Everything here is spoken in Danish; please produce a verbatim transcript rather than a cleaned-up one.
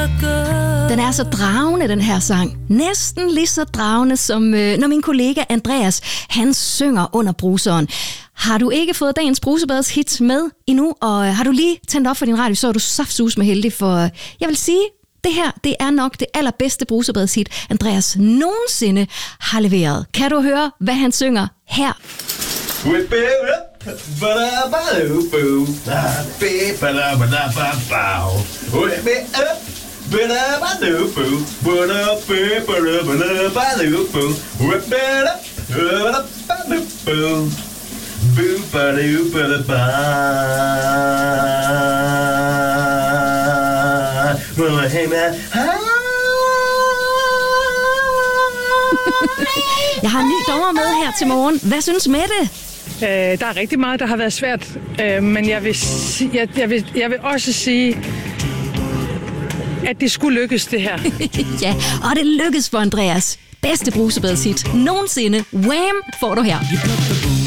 Den er så dragende, den her sang. Næsten lige så dragende, som øh, når min kollega Andreas, han synger under bruseren. Har du ikke fået dagens Brusebads hit med endnu, og øh, har du lige tændt op for din radio, så er du saftsus med heldig, for øh, jeg vil sige, det her, det er nok det allerbedste Brusebads hit, Andreas nogensinde har leveret. Kan du høre, hvad han synger her? Whip it up, ba-da-ba-doo-boo. Ba-da-ba-da-ba-da-ba-bow. Whip it up, ba-da-ba-doo-boo. Ba-da-ba-ba-da-ba-da-ba-doo-boo. Whip it up, ba-da-ba-doo-boo. Boo-ba-doo-ba-da-ba. Well, hey man, Jeg har en ny dommer med her til morgen. Hvad synes Mette? Øh, der er rigtig meget, der har været svært, øh, men jeg vil, si- jeg, jeg, vil, jeg vil også sige, at det skulle lykkes, det her. Ja, og det lykkes for Andreas. Bedste Brusebads hit nogensinde. Wham! Får du her.